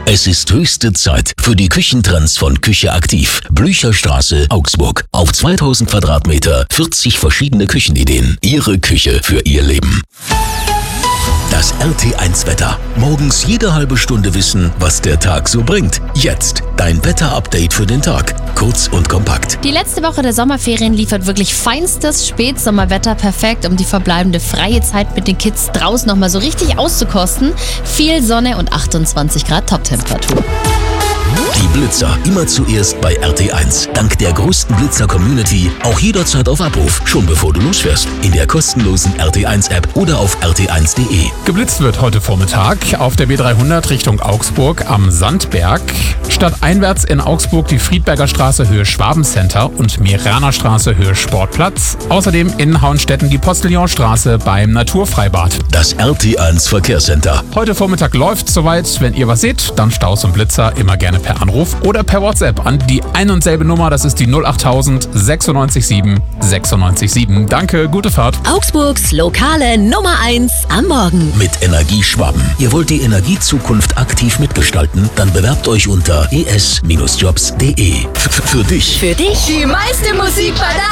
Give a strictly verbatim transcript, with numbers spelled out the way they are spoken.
Es ist höchste Zeit für die Küchentrends von Küche Aktiv. Blücherstraße, Augsburg. Auf zweitausend Quadratmeter, vierzig verschiedene Küchenideen. Ihre Küche für Ihr Leben. Das R T eins Wetter. Morgens jede halbe Stunde wissen, was der Tag so bringt. Jetzt dein Wetter-Update für den Tag. Kurz und kompakt. Die letzte Woche der Sommerferien liefert wirklich feinstes Spätsommerwetter, perfekt, um die verbleibende freie Zeit mit den Kids draußen nochmal so richtig auszukosten. Viel Sonne und achtundzwanzig Grad Toptemperatur. Die Blitzer immer zuerst bei R T eins. Dank der größten Blitzer-Community auch jederzeit auf Abruf, schon bevor du losfährst. In der kostenlosen R T eins App oder auf r t eins punkt de. Geblitzt wird heute Vormittag auf der B dreihundert Richtung Augsburg am Sandberg. Stadteinwärts in Augsburg die Friedberger Straße Höhe Schwabencenter und Miraner Straße Höhe Sportplatz. Außerdem in Hauenstetten die Postillonstraße beim Naturfreibad. Das R T eins Verkehrscenter. Heute Vormittag läuft soweit. Wenn ihr was seht, dann Staus und Blitzer immer gerne per Anruf oder per WhatsApp an die ein und selbe Nummer. Das ist die null achttausend sechsundneunzig sieben sechsundneunzig sieben. Danke, gute Fahrt. Augsburgs lokale Nummer eins am Morgen. Mit Energie Schwaben. Ihr wollt die Energiezukunft aktiv mitgestalten? Dann bewerbt euch unter e s Bindestrich jobs punkt de. F- Für dich. Für dich die meiste Musik bei der